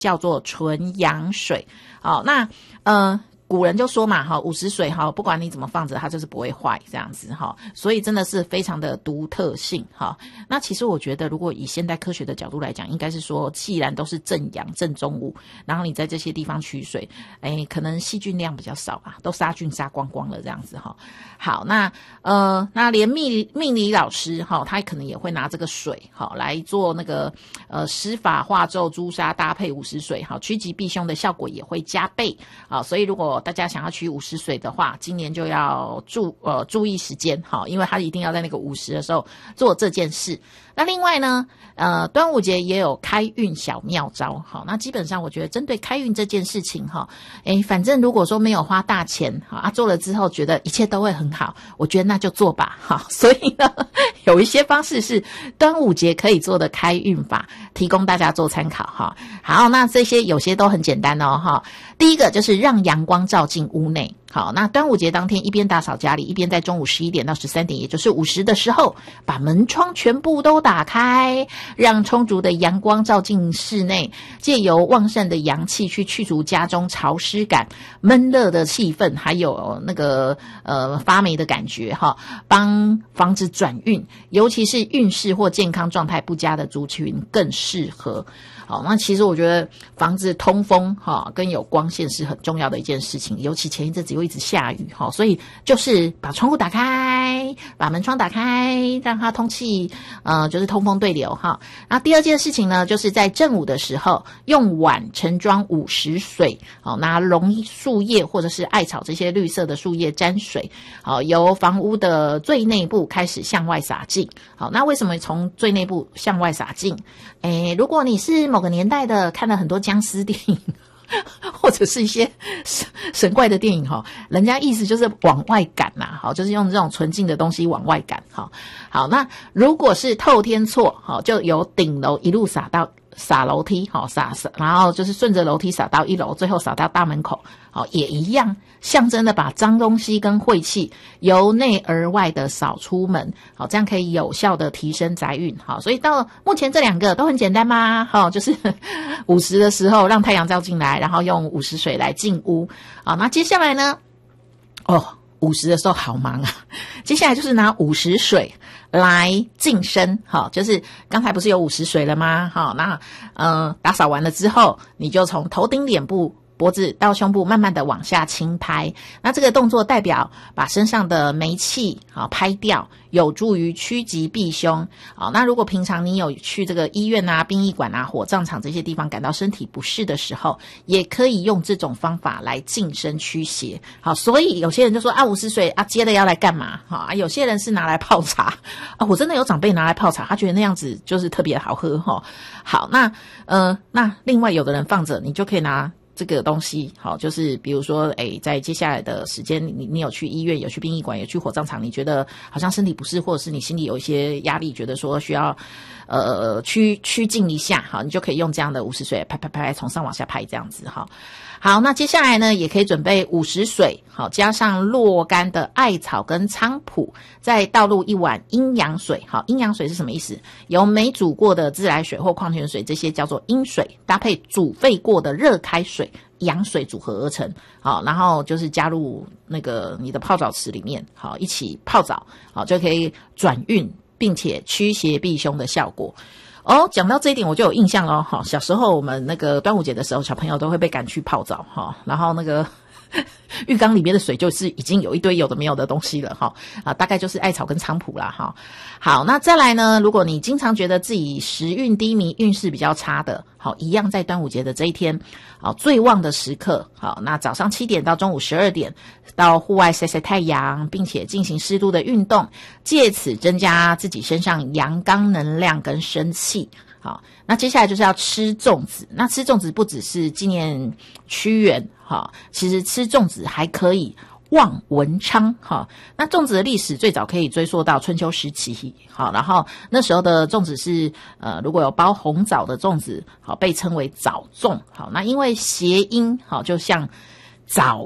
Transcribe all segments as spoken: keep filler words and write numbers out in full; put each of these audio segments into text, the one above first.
叫做纯阳水。好，那呃。古人就说嘛，哈，午时水哈，不管你怎么放着，它就是不会坏这样子哈，所以真的是非常的独特性哈。那其实我觉得，如果以现代科学的角度来讲，应该是说，既然都是正阳正中午，然后你在这些地方取水，哎，可能细菌量比较少吧，都杀菌杀光光了这样子哈。好，那呃，那连命命理老师哈，他可能也会拿这个水哈来做那个呃施法化咒朱砂搭配午时水，好趋吉避凶的效果也会加倍啊。所以如果大家想要取午时水的话，今年就要注呃注意时间哈，因为他一定要在那个午时的时候做这件事。那另外呢，呃，端午节也有开运小妙招，好，那基本上我觉得针对开运这件事情哈，诶，反正如果说没有花大钱啊，做了之后觉得一切都会很好，我觉得那就做吧，哈。所以呢，有一些方式是端午节可以做的开运法，提供大家做参考哈。好，那这些有些都很简单哦哈。第一个就是让阳光照进屋内。好，那端午节当天一边打扫家里，一边在中午十一点到十三点，也就是午时的时候，把门窗全部都打开，让充足的阳光照进室内，借由旺盛的阳气去去除家中潮湿感、闷热的气氛，还有那个呃发霉的感觉哈，帮防止转运，尤其是运势或健康状态不佳的族群更适合。好，那其实我觉得房子通风哈跟有光线是很重要的一件事情，尤其前一阵子又一直下雨哈，所以就是把窗户打开，把门窗打开，让它通气，呃，就是通风对流哈。那第二件事情呢，就是在正午的时候，用碗盛装午时水，好，拿榕树叶或者是艾草这些绿色的树叶沾水，好，由房屋的最内部开始向外洒进。好，那为什么从最内部向外洒进？诶，如果你是某个年代的看了很多僵尸电影或者是一些神神怪的电影哈，人家意思就是往外赶呐，好，就是用这种纯净的东西往外赶哈。好，那如果是透天厝，好，就由顶楼一路洒到洒楼梯，好，洒洒，然后就是顺着楼梯洒到一楼，最后洒到大门口，好，也一样象征的把脏东西跟晦气由内而外的扫出门，好，这样可以有效的提升宅运，好，所以到目前这两个都很简单吗？好，就是午时的时候让太阳照进来，然后用午时水来进屋，好，那接下来呢？哦，午时的时候好忙啊，接下来就是拿午时水来净身，好，就是刚才不是有午时水了吗？好，那呃打扫完了之后，你就从头顶、脸部、脖子到胸部慢慢的往下轻拍，那这个动作代表把身上的霉气好拍掉，有助于趋吉避凶。好，那如果平常你有去这个医院啊、殡仪馆啊、火葬场这些地方感到身体不适的时候，也可以用这种方法来净身驱邪。好，所以有些人就说啊，午时水啊，接着要来干嘛？好啊，有些人是拿来泡茶啊，我真的有长辈拿来泡茶，他觉得那样子就是特别好喝哈。好，那呃，那另外有的人放着，你就可以拿这个东西，好，就是比如说，诶，在接下来的时间，你你有去医院，有去殡仪馆，有去火葬场，你觉得好像身体不适，或者是你心里有一些压力，觉得说需要呃趋趋近一下，好，你就可以用这样的午时水拍拍拍，从上往下拍这样子哈。好，那接下来呢，也可以准备午时水，好，加上若干的艾草跟菖蒲，再倒入一碗阴阳水。好，阴阳水是什么意思？由没煮过的自来水或矿泉水，这些叫做阴水，搭配煮沸过的热开水、阳水组合而成。好，然后就是加入那个你的泡澡池里面，好，一起泡澡，好，就可以转运，并且驱邪避凶的效果。哦，讲到这一点我就有印象了哈。小时候我们那个端午节的时候，小朋友都会被赶去泡澡哈，然后那个浴缸里面的水就是已经有一堆有的没有的东西了哈，啊，大概就是艾草跟菖蒲啦哈。好，那再来呢，如果你经常觉得自己时运低迷、运势比较差的，好，一样在端午节的这一天，好，最旺的时刻，好，那早上七点到中午十二点，到户外晒晒太阳，并且进行适度的运动，借此增加自己身上阳刚能量跟生气。好，那接下来就是要吃粽子。那吃粽子不只是纪念屈原，好，其实吃粽子还可以望文昌。好，那粽子的历史最早可以追溯到春秋时期。好，然后那时候的粽子是呃，如果有包红枣的粽子，好，被称为枣粽。好，那因为谐音，好，就像枣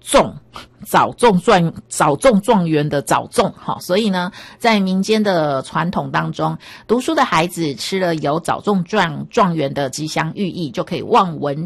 中早中状早中状元的早中，好，所以呢，在民间的传统当中，读书的孩子吃了有早中状状元的吉祥寓意，就可以望文